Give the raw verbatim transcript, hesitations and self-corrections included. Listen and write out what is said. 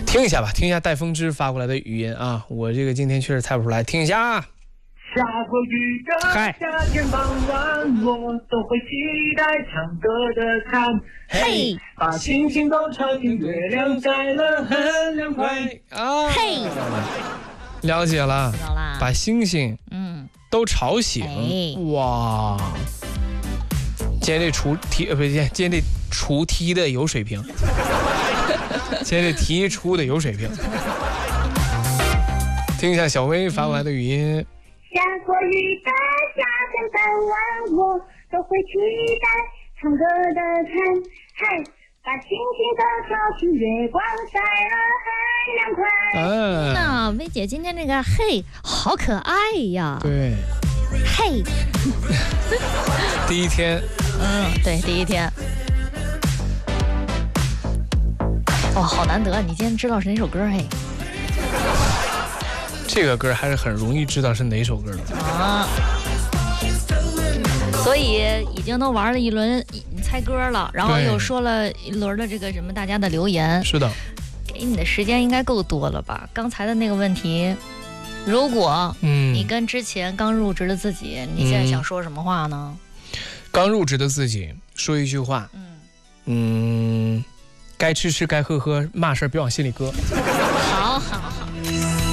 听一下吧，听一下戴风之发过来的语音啊，我这个今天确实猜不出来，听一下啊。 下过雨的夏天傍晚，我都会期待唱歌的看，嘿，把星星都吵醒，月亮晒了很凉快啊， 嘿， 了解了， 了把星星嗯都吵醒， 哎、 哇，今天这出题呃不是，今天这出题的有水平，今天这题出的有水平。听一下小薇发过来的语音。 下过雨的夏天傍晚，我都会期待唱歌的看，嗨，把星星都吵醒，月光晒了很凉快。 嗯， 那薇姐今天这个嘿好可爱呀。 对， 嘿， 第一天， 嗯，对，第一天。哇，好难得，你今天知道是哪首歌嘿？ 这个歌还是很容易知道是哪首歌的啊，所以已经都玩了一轮猜歌了，然后又说了一轮的这个什么大家的留言。 是的， 给你的时间应该够多了吧？刚才的那个问题，如果你跟之前刚入职的自己，嗯、你现在想说什么话呢？ 刚入职的自己说一句话，嗯嗯，该吃吃该喝喝，嘛事别往心里搁。